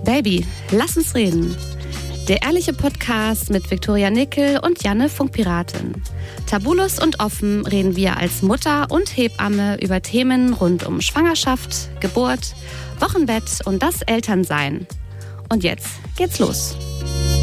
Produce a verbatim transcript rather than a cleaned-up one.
Baby, lass uns reden. Der ehrliche Podcast mit Viktoria Nickel und Janne Funkpiratin. Tabulos und offen reden wir als Mutter und Hebamme über Themen rund um Schwangerschaft, Geburt, Wochenbett und das Elternsein. Und jetzt geht's los.